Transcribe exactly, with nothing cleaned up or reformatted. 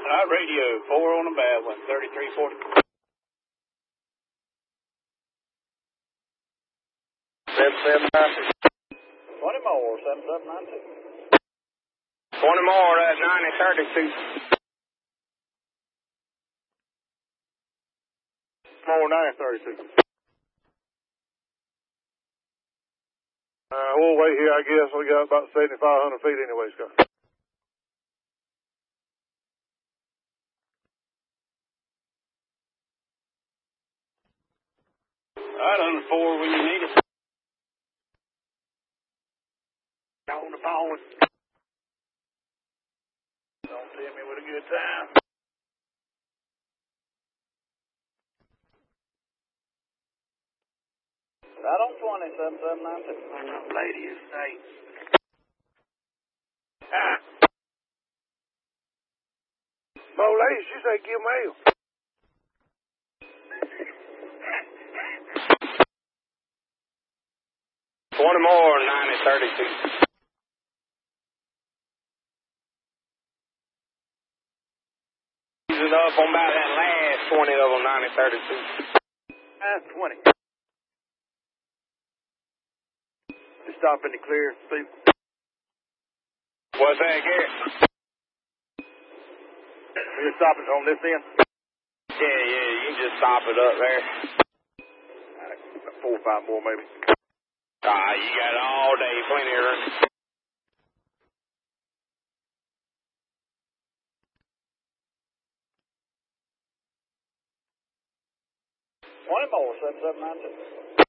Hot radio, four on a bad one, thirty-three forty. seven seven nine two. twenty more, seven seven nine two. twenty more at ninety thirty-two. More ninety thirty-two. Uh, we'll wait here, I guess. We got about seventy-five hundred feet anyway, Scott. All right, on the four when you need it. On the phone. Don't tell me with a good time. Right on twenty, seven seven nine two. Lady is safe. Ah. Bo lady, she said give mail. twenty more, ninety thirty-two. Using up on about that last twenty of them, ninety thirty-two. That's twenty. Just stop in the clear, Steve. What's that, Gary? You're stopping on this end? Yeah, yeah, you can just stop it up there. All right, about four or five more, maybe. Ah, you got it all day, plenty of room. twenty more, seven seven nine two.